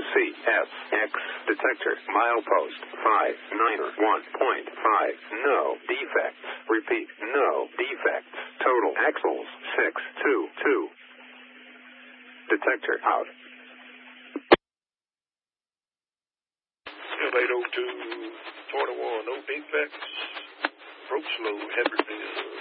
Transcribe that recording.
CSX detector milepost 591.5. No defects. Repeat, no defects. Total axles 622. Detector out. 802, 21, no defects. Approach slow, Hedberville.